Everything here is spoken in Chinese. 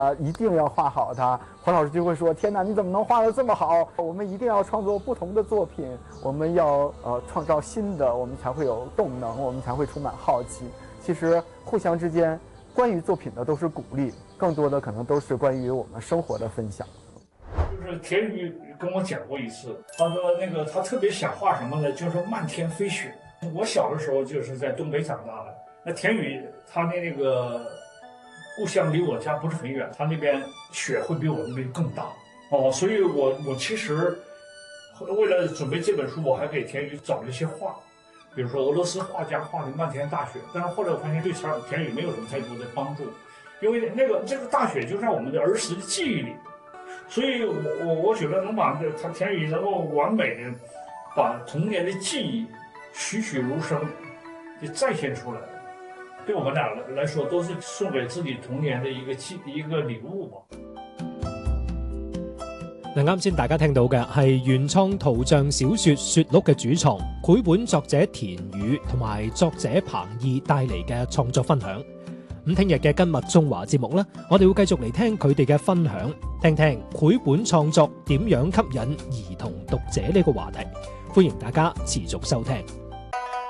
一定要画好它。黄老师就会说：“天哪，你怎么能画得这么好？”我们一定要创作不同的作品，我们要创造新的，我们才会有动能，我们才会充满好奇。其实互相之间，关于作品的都是鼓励，更多的可能都是关于我们生活的分享。 就是田雨跟我讲过一次，他说他特别想画什么呢？就是漫天飞雪。我小的时候就是在东北长大的，那田雨他的那个故乡离我家不是很远，他那边雪会比我那边更大所以我其实为了准备这本书，我还给田雨找了一些画，比如说俄罗斯画家画的漫天大雪，但是后来我发现对田雨没有什么太多的帮助，因为这个大雪就在我们的儿时的记忆里，所以我觉得能把田雨能够完美的把童年的记忆栩栩如生的再现出来，对我们俩来说都是送给自己童年的一个禮物吧。 嗱，啱先大家聽到嘅係原創圖像小說《雪鹿》嘅主創繪本作者田雨同埋作者彭懿帶嚟嘅創作分享。咁聽日嘅今日中華節目呢，我哋會繼續嚟聽佢哋嘅分享，聽聽繪本創作點樣吸引兒童讀者呢個話題。歡迎大家持續收聽。